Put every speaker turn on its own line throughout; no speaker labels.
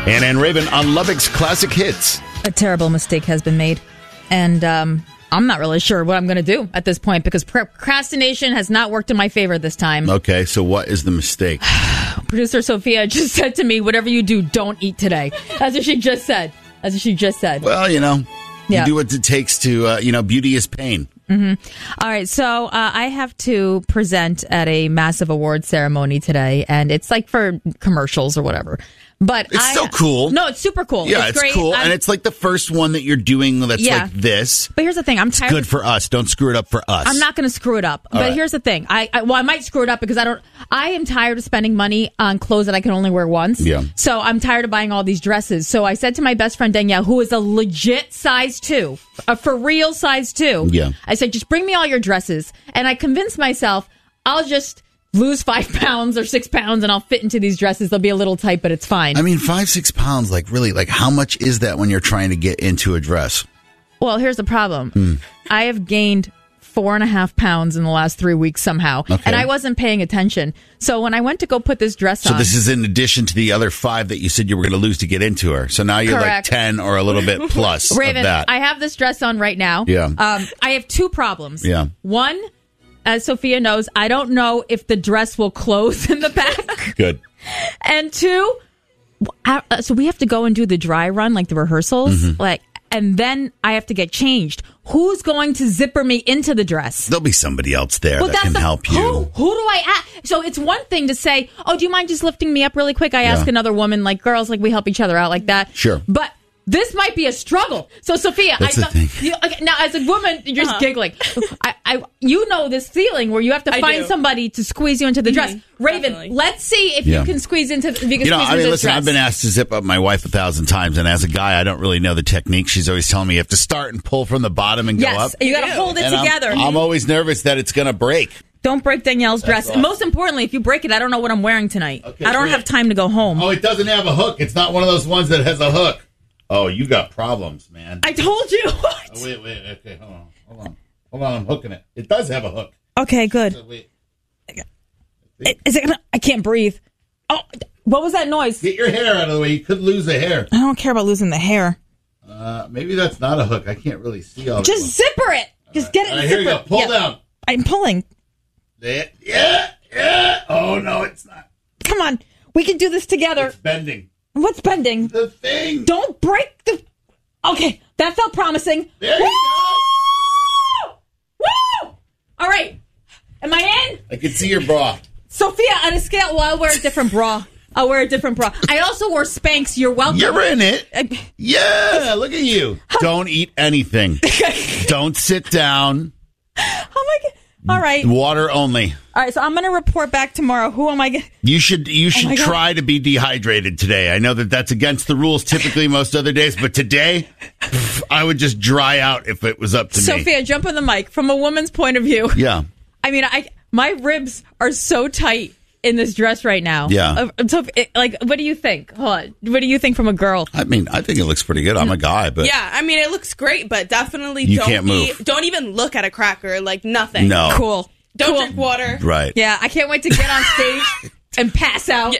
And Ann Raven on Lubbock's Classic Hits.
A terrible mistake has been made. And I'm not really sure what I'm going to do at this point because procrastination has not worked in my favor this time.
Okay, so what is the mistake?
Producer Sophia just said to me, whatever you do, don't eat today. That's what she just said.
Well, you do what it takes to, beauty is pain.
Mm-hmm. All right, so I have to present at a massive award ceremony today, and it's like for commercials or whatever. But
it's so cool.
No, it's super cool.
Yeah, it's
great.
cool, and it's like the first one that you're doing that's like this.
But here's the thing: I'm tired.
It's good for us. Don't screw it up for us.
I'm not going to screw it up. But here's the thing: I might screw it up because I am tired of spending money on clothes that I can only wear once.
Yeah.
So I'm tired of buying all these dresses. So I said to my best friend Danielle, who is a legit size 2, a for real size 2.
Yeah.
I said, just bring me all your dresses, and I convinced myself I'll just lose 5 pounds or 6 pounds and I'll fit into these dresses. They'll be a little tight, but it's fine.
I mean, 5-6 pounds, really, how much is that when you're trying to get into a dress?
Well, here's the problem. I have gained 4.5 pounds in the last 3 weeks somehow, and I wasn't paying attention. So when I went to go put this dress on...
So this is in addition to the other 5 that you said you were going to lose to get into her. So now you're
Correct.
like 10 or a little bit plus
Raven,
of that.
I have this dress on right now.
Yeah.
I have 2 problems.
Yeah.
One, as Sophia knows, I don't know if the dress will close in the back.
Good.
And 2, so we have to go and do the dry run, like the rehearsals, and then I have to get changed. Who's going to zipper me into the dress?
There'll be somebody else there that can help you.
Who do I ask? So it's one thing to say, oh, do you mind just lifting me up really quick? I ask another woman, like girls, like we help each other out like that.
Sure.
But this might be a struggle. So, Sophia,
That's the thing.
Now, as a woman, you're just giggling. You know this feeling where you have to find somebody to squeeze you into the dress. Raven,
definitely.
let's see if you can squeeze into. If you can squeeze into this
listen,
dress.
I've been asked to zip up my wife 1,000 times, and as a guy, I don't really know the technique. She's always telling me you have to start and pull from the bottom and go up.
You got to hold it together.
I'm always nervous that it's going to break.
Don't break Danielle's dress. And most importantly, if you break it, I don't know what I'm wearing tonight. Okay, I don't have time to go home.
Oh, it doesn't have a hook. It's not one of those ones that has a hook. Oh, you got problems, man.
I told you. What?
Oh, wait. Okay, hold on. I'm hooking it. It does have a hook.
Okay, good.
So, wait.
Is it gonna? I can't breathe. Oh, what was that noise?
Get your hair out of the way. You could lose the hair.
I don't care about losing the hair.
Maybe that's not a hook. I can't really see all.
Just zipper it. Just get it.
All right, here you go. Pull down.
I'm pulling.
Yeah. Oh no, it's not.
Come on, we can do this together.
It's bending.
What's bending?
The thing.
Don't break the... Okay, that felt promising.
There you go.
Woo! All right. Am I in?
I can see your bra.
Sophia, on a scale... Well, I'll wear a different bra. I also wore Spanx. You're welcome.
You're in it. Yeah, look at you. Don't eat anything. Don't sit down.
Oh, my God. All right.
Water only.
All right, so I'm going to report back tomorrow. Who am I going to...
You should try to be dehydrated today. I know that's against the rules typically most other days, but today, I would just dry out if it was up to me.
Sophia, jump on the mic. From a woman's point of view.
Yeah.
I mean, my ribs are so tight in this dress right now.
Yeah.
So, what do you think? Hold on. What do you think from a girl?
I mean, I think it looks pretty good. I'm a guy, but...
Yeah, I mean, it looks great, but definitely
can't move.
Don't even look at a cracker, nothing.
No.
Cool.
Don't drink water.
Right.
Yeah, I can't wait to get on stage and pass out.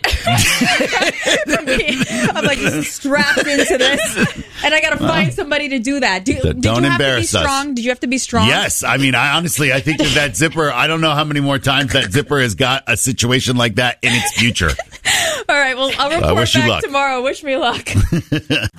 I'm like strapped into this, and I got to find somebody to do that.
Don't embarrass us.
Did you have to be strong?
Yes. I mean, I think that zipper, I don't know how many more times that zipper has got a situation like that in its future.
All right, well, I'll report
wish you
back
luck.
tomorrow. Wish me luck.